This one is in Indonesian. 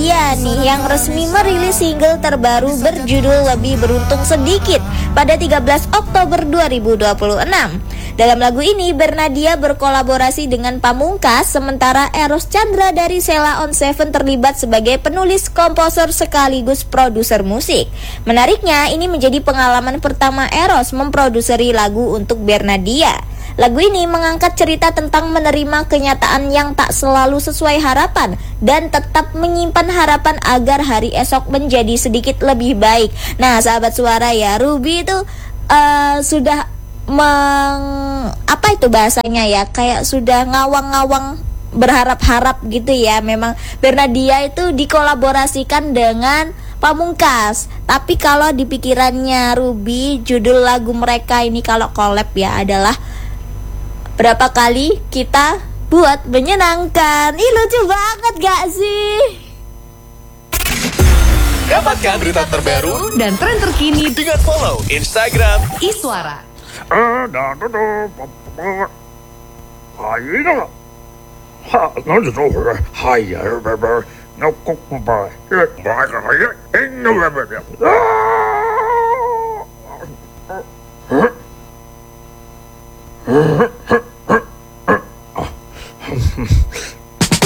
Bernadya nih yang resmi merilis single terbaru berjudul Lebih Beruntung Sedikit pada 13 Oktober 2026. Dalam lagu ini Bernadya berkolaborasi dengan Pamungkas, sementara Eros Chandra dari Sheila on 7 terlibat sebagai penulis, komposer sekaligus produser musik. Menariknya, ini menjadi pengalaman pertama Eros memproduseri lagu untuk Bernadya. Lagu ini mengangkat cerita tentang menerima kenyataan yang tak selalu sesuai harapan dan tetap menyimpan harapan agar hari esok menjadi sedikit lebih baik. Nah, sahabat suara ya, Ruby itu sudah apa itu bahasanya ya, kayak sudah ngawang-ngawang berharap-harap gitu ya. Memang Bernadya itu dikolaborasikan dengan Pamungkas, tapi kalau di pikirannya Ruby, judul lagu mereka ini kalau collab ya adalah Berapa Kali Kita Buat Menyenangkan. Ih, lucu banget gak sih? Dapatkan berita terbaru dan tren terkini dengan follow Instagram Iswara. Huh?